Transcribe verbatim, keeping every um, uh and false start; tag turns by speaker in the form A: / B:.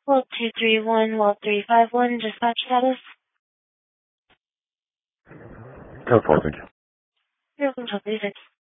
A: Well, two three one, well, three five one, dispatch status.
B: ten four, thank you.
A: You're welcome to